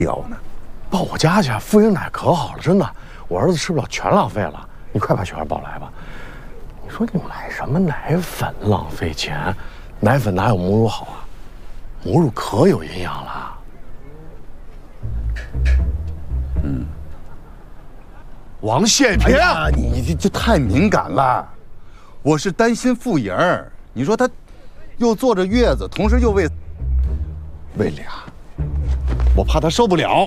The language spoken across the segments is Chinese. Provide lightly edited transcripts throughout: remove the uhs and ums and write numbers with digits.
要呢？ 抱我家去，富营奶可好了，真的，我儿子吃不了全浪费了。你快把雪花抱来吧。你说你买什么奶粉浪费钱？奶粉哪有母乳好啊？母乳可有营养了。王谢平， 哎呀，你这太敏感了。我是担心富营，你说她又坐着月子，同时又喂俩，我怕她受不了。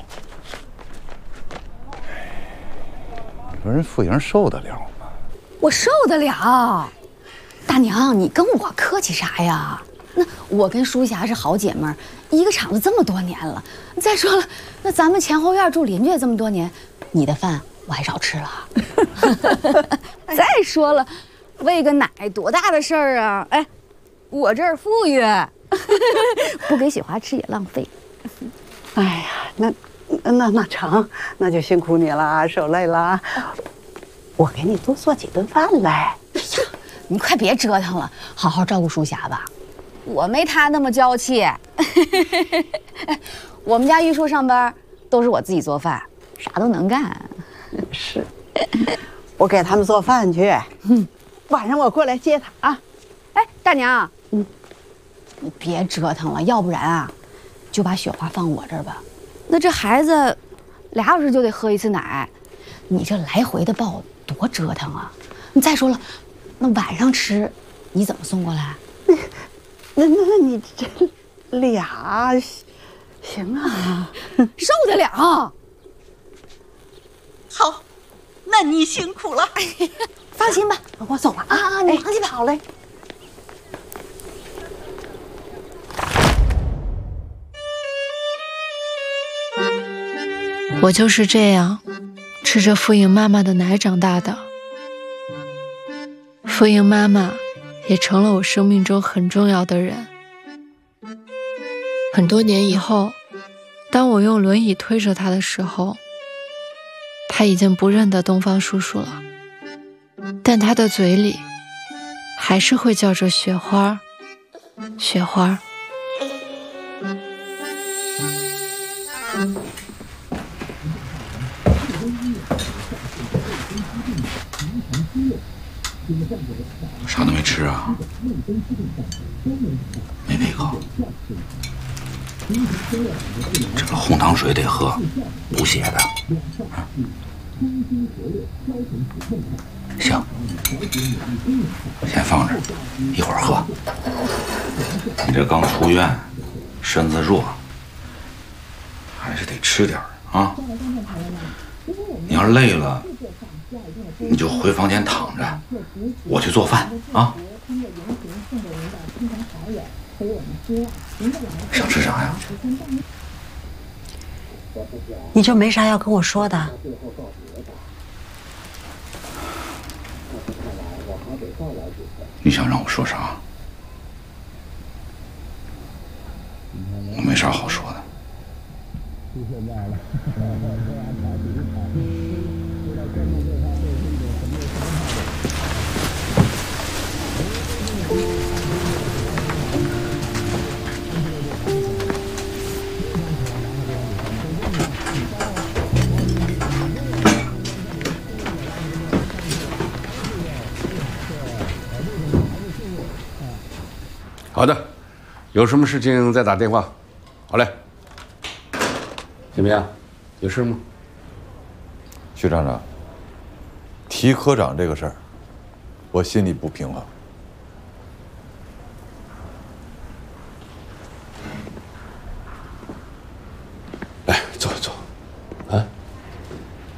你说人富营受得了吗？ 我受得了。大娘，你跟我客气啥呀？那我跟淑霞是好姐妹儿，一个厂子这么多年了。再说了，那咱们前后院住邻居这么多年，你的饭我还少吃了。再说了，喂个奶多大的事儿啊？哎，我这儿富裕，不给雪花吃也浪费。 哎呀，那成，那就辛苦你了，受累了。我给你多做几顿饭来。 哎呀，你快别折腾了，好好照顾淑霞吧。我没她那么娇气。我们家玉树上班都是我自己做饭，啥都能干。 是，我给他们做饭去。晚上我过来接他啊。 哎，大娘，你别折腾了，要不然啊，就把雪花放我这儿吧。那这孩子2小时就得喝1次奶，你这来回的抱多折腾啊！你再说了，那晚上吃你怎么送过来？ 那你这俩行啊？ 受得了？ 好，那你辛苦了。 放心吧， 我走了啊！ 你忙去吧。 好嘞。 我就是这样吃着富营妈妈的奶长大的。富营妈妈也成了我生命中很重要的人。很多年以后，当我用轮椅推着她的时候，她已经不认得东方叔叔了，但她的嘴里还是会叫着雪花，雪花。 啥都没吃啊？没胃口。这个红糖水得喝，补血的。行，先放着，一会儿喝。你这刚出院，身子弱，还是得吃点啊。你要累了，你就回房间躺着，我去做饭啊。想吃啥呀？ 你就没啥要跟我说的？ 你想让我说啥？我没啥好说的。 好的，有什么事情再打电话。好嘞，怎么样？有事吗？ 徐厂长，提科长这个事儿，我心里不平衡。